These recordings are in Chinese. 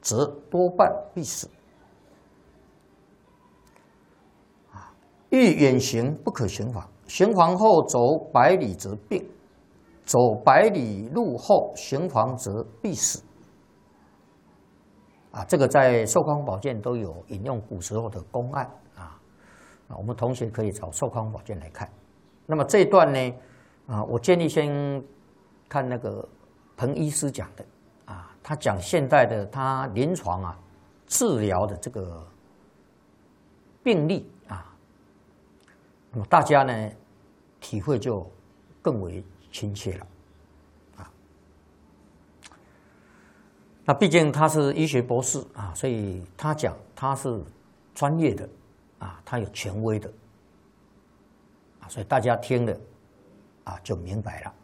则多半必死。欲远行，不可行房。行房后走100里则病，走100里路后行房则必死。这个在《寿康宝鉴》都有引用古时候的公案我们同学可以找《寿康宝鉴》来看。那么这一段呢，我建议先看那个彭医师讲的他讲现代的他临床治疗的这个病例那么大家呢体会就更为亲切了那毕竟他是医学博士所以他讲他是专业的他有权威的所以大家听了就明白了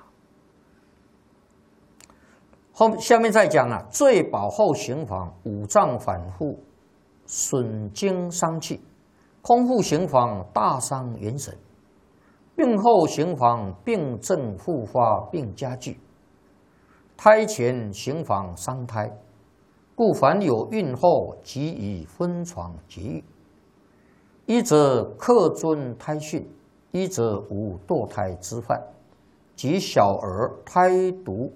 下面再讲醉饱后行房，五脏反复，损精伤气；空腹行房，大伤元神；病后行房，病症复发，并加剧；胎前行房，伤胎。故凡有孕后，即以分床节育。一则克遵胎训，一则无堕胎之患，及小儿胎毒、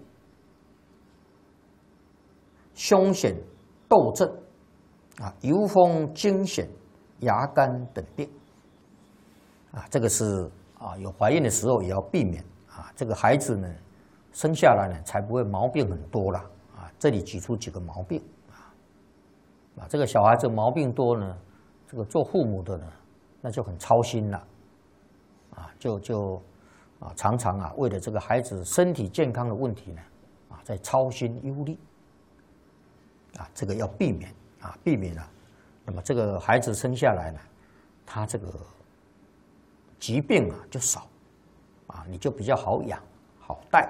胸癣、痘症疣风、惊癣、牙干等病这个是有怀孕的时候也要避免这个孩子呢生下来呢才不会毛病很多了这里举出几个毛病这个小孩子毛病多呢，这个做父母的呢那就很操心了就常常为了这个孩子身体健康的问题呢在操心忧虑这个要避免避免那么这个孩子生下来呢，他这个疾病就少你就比较好养好带。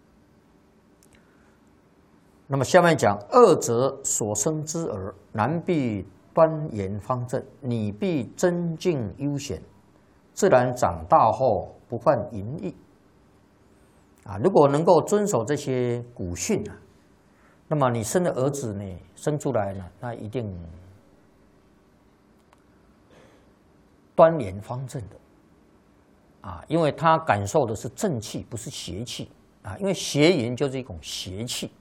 那么下面讲二则所生之儿，男必端严方正，女必贞静悠闲，自然长大后不犯淫逸如果能够遵守这些古训那么你生的儿子呢，生出来呢，那一定端严方正的因为他感受的是正气，不是邪气因为邪淫就是一种邪气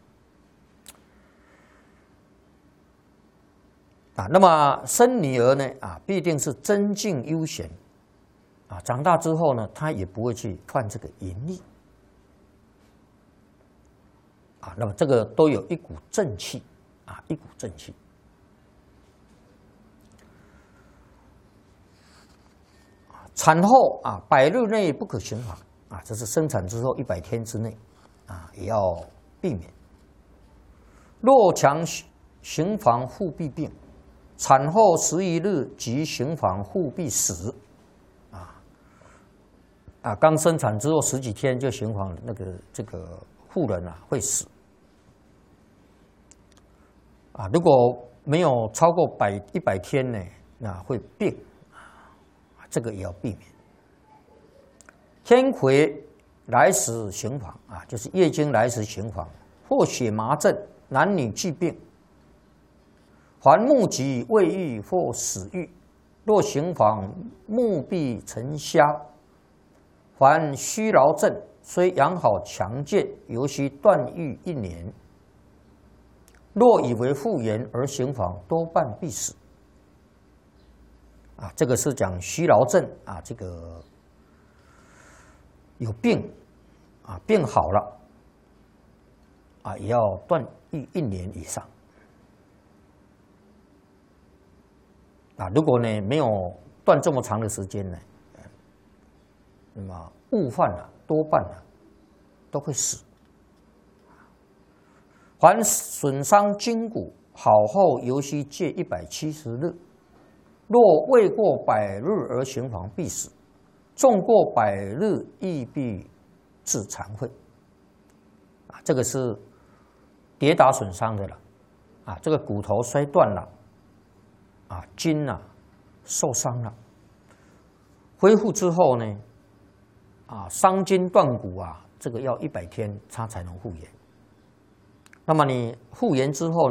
那么生女儿呢必定是贞静悠闲长大之后呢，他也不会去犯这个淫逸那么这个都有一股正气一股正气。产后100日内不可行房这是生产之后100天之内也要避免。若强行房，复必病；产后11日即行房，复必死。刚生产之后10几天就行房，这个妇人会死如果没有超过100天呢，那会病这个也要避免。天癸来时行房就是月经来时行房，或血麻症，男女俱病。凡目疾未愈或死愈，若行房，目必成瞎。凡虚劳症，虽养好强健，尤须断愈1年。若以为复原而行房，多半必死。这个是讲虚劳症这个有病病好了也要断愈1年以上如果呢没有断这么长的时间呢，那么误犯多半都会死。凡损伤筋骨，好后尤须戒170日。若未过100日而行房，必死；纵过100日，亦必致残废。这个是跌打损伤的了这个骨头摔断了筋受伤了，恢复之后呢伤筋断骨这个要100天它才能复原。那么你复原之后